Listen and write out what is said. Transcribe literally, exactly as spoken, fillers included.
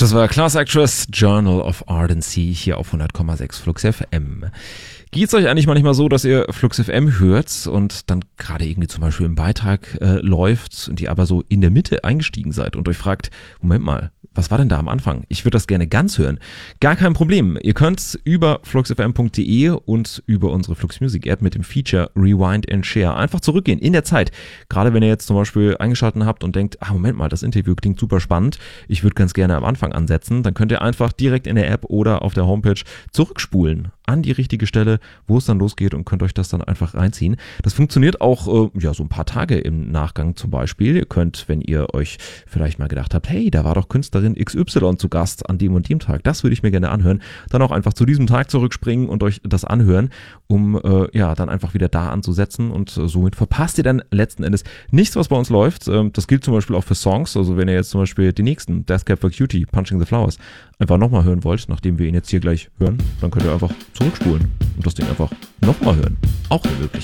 Das war Class Actress, Journal of Ardency hier auf hundert Komma sechs Flux F M. Geht's euch eigentlich manchmal so, dass ihr Flux F M hört und dann gerade irgendwie zum Beispiel im Beitrag äh, läuft und ihr aber so in der Mitte eingestiegen seid und euch fragt, Moment mal, was war denn da am Anfang? Ich würde das gerne ganz hören. Gar kein Problem. Ihr könnt über flux f m punkt d e und über unsere Flux Music App mit dem Feature Rewind and Share einfach zurückgehen in der Zeit. Gerade wenn ihr jetzt zum Beispiel eingeschaltet habt und denkt, ah Moment mal, das Interview klingt super spannend, ich würde ganz gerne am Anfang ansetzen, dann könnt ihr einfach direkt in der App oder auf der Homepage zurückspulen an die richtige Stelle, wo es dann losgeht und könnt euch das dann einfach reinziehen. Das funktioniert auch äh, ja so ein paar Tage im Nachgang zum Beispiel. Ihr könnt, wenn ihr euch vielleicht mal gedacht habt, hey, da war doch Künstlerin X Y zu Gast an dem und dem Tag, das würde ich mir gerne anhören, dann auch einfach zu diesem Tag zurückspringen und euch das anhören, um äh, ja dann einfach wieder da anzusetzen und äh, somit verpasst ihr dann letzten Endes nichts, was bei uns läuft. Ähm, das gilt zum Beispiel auch für Songs, also wenn ihr jetzt zum Beispiel den nächsten, Death Cab for Cutie, Punching the Flowers, einfach nochmal hören wollt, nachdem wir ihn jetzt hier gleich hören, dann könnt ihr einfach zurückspulen und das Ding einfach nochmal hören. Auch eine Möglichkeit.